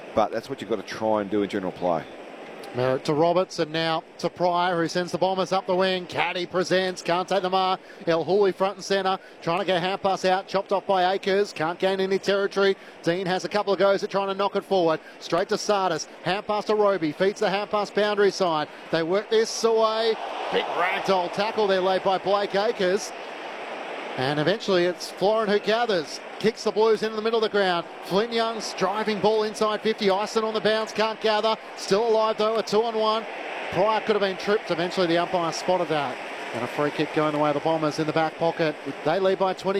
but that's what you've got to try and do in general play. Merritt to Roberts and now to Pryor, who sends the Bombers up the wing. Caddy presents, can't take the mark. El Hooley front and centre, trying to get Hampas out, chopped off by Akers, can't gain any territory. Dean has a couple of goes at trying to knock it forward. Straight to Sardis, Hampas to Roby, feeds the Hampas boundary side. They work this away. Big ragdoll tackle there laid by Blake Akers. And eventually it's Florin who gathers. Kicks the Blues into the middle of the ground. Flynn Young's driving ball inside 50. Ison on the bounce, can't gather. Still alive though, a 2-on-1. Pryor could have been tripped. Eventually the umpire spotted that. And a free kick going the way of the Bombers in the back pocket. They lead by 20.